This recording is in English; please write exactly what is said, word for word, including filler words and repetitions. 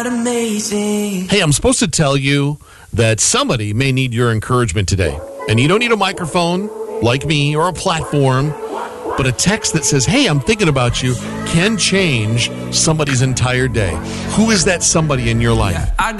not amazing? Hey, I'm supposed to tell you that somebody may need your encouragement today. And you don't need a microphone like me or a platform, but a text that says, hey, I'm thinking about you, can change somebody's entire day. Who is that somebody in your life? I